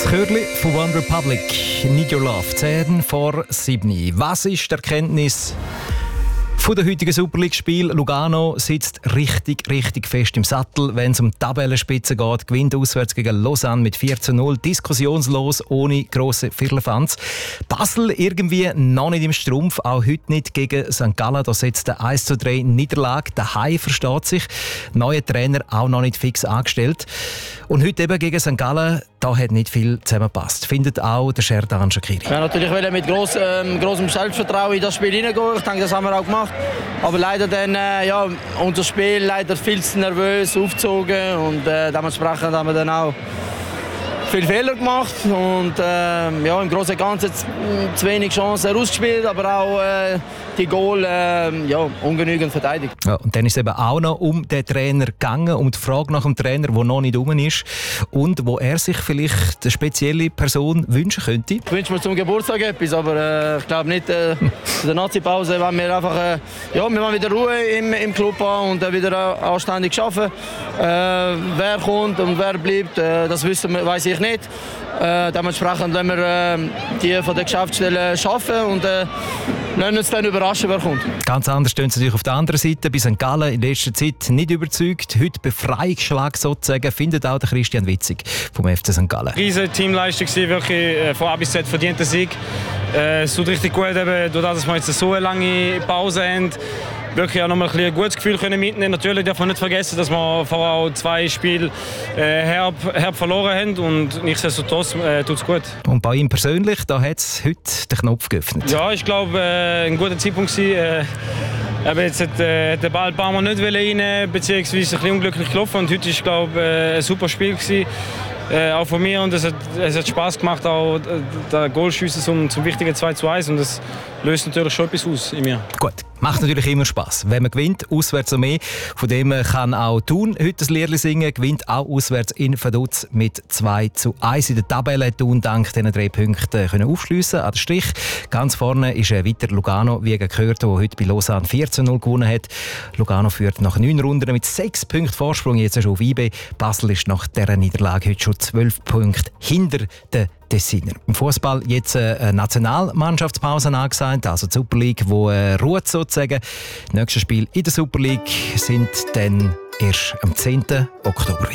Das Chörli von One Republic, Need Your Love, 10 vor 7. Was ist die Erkenntnis von der heutigen Super League-Spiel? Lugano sitzt richtig fest im Sattel, wenn es um die Tabellenspitze geht. Gewinnt auswärts gegen Lausanne mit 4:0. Diskussionslos, ohne grosse Firlefanz. Basel irgendwie noch nicht im Strumpf, auch heute nicht gegen St. Gallen. Da setzt der 1:3 Niederlage. Daheim versteht sich. Neuer Trainer auch noch nicht fix angestellt. Und heute eben gegen St. Gallen, da hat nicht viel zusammengepasst. Findet auch der Sherdan Shaqiri. Ja, natürlich mit grossem Selbstvertrauen in das Spiel hineingehen. Ich denke, das haben wir auch gemacht. Aber leider dann, unser Spiel leider viel zu nervös aufgezogen. Und dementsprechend haben wir dann auch viele Fehler gemacht. Und im Großen und Ganzen zu wenig Chancen herausgespielt, aber auch die Goal ungenügend verteidigt. Ja, und dann ist es eben auch noch um den Trainer gegangen, um die Frage nach dem Trainer, der noch nicht rum ist und wo er sich vielleicht eine spezielle Person wünschen könnte. Ich wünsche mir zum Geburtstag etwas, aber ich glaube nicht. In der Nazi-Pause wollen wir einfach wir wollen wieder Ruhe im Club haben und wieder anständig arbeiten. Wer kommt und wer bleibt, das weiss ich nicht. Dementsprechend wollen wir die von der Geschäftsstelle schaffen und lassen uns dann überraschen, wer kommt. Ganz anders stehen sie natürlich auf der anderen Seite. Bei St. Gallen in letzter Zeit nicht überzeugt. Heute Befreiungsschlag sozusagen, findet auch der Christian Witzig vom FC St. Gallen. Riesige Teamleistung, wirklich von A bis Z verdienter Sieg. Es tut richtig gut, dadurch, dass wir jetzt so eine lange Pause haben. Wirklich auch noch mal ein gutes Gefühl mitnehmen. Natürlich darf man nicht vergessen, dass wir vorher auch 2 Spiele herb verloren haben und nichtsdestotrotz tut es gut. Und bei ihm persönlich, da hat es heute den Knopf geöffnet. Ja, ich glaube, ein guter Zeitpunkt war. Jetzt hat der Ball ein paar Mal nicht rein, beziehungsweise ein bisschen unglücklich gelaufen. Und heute war, glaube ich, ein super Spiel gewesen. Auch von mir, und es hat Spass gemacht, auch der Goalschüsse zum wichtigen 2:1, und das löst natürlich schon etwas aus in mir. Gut, macht natürlich immer Spass. Wenn man gewinnt, auswärts noch mehr. Von dem kann auch Thun heute ein Liedchen singen, gewinnt auch auswärts in Vaduz mit 2:1. In der Tabelle hat Thun dank diesen 3 Punkten können aufschliessen an den Strich. Ganz vorne ist weiter Lugano, wie gehört, der heute bei Lausanne 4:0 gewonnen hat. Lugano führt nach 9 Runden mit 6 Punkten Vorsprung jetzt schon auf IB. Basel ist nach dieser Niederlage heute schon 12 Punkte hinter den Tessiner. Im Fußball jetzt eine Nationalmannschaftspause angesagt, also die Super League, wo ruht sozusagen. Das nächste Spiel in der Super League sind dann erst am 10. Oktober.